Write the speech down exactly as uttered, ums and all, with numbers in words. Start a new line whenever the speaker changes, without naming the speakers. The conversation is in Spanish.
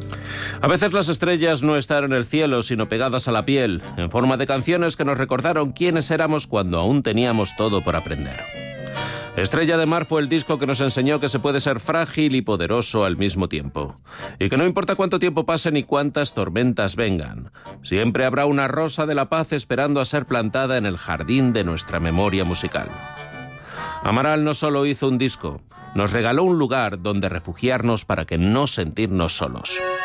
A veces las estrellas no están en el cielo, sino pegadas a la piel, en forma de canciones que nos recordaron quiénes éramos cuando aún teníamos todo por aprender. Estrella de Mar fue el disco que nos enseñó que se puede ser frágil y poderoso al mismo tiempo. Y que no importa cuánto tiempo pase ni cuántas tormentas vengan, siempre habrá una rosa de la paz esperando a ser plantada en el jardín de nuestra memoria musical. Amaral no solo hizo un disco, nos regaló un lugar donde refugiarnos para que no sentirnos solos.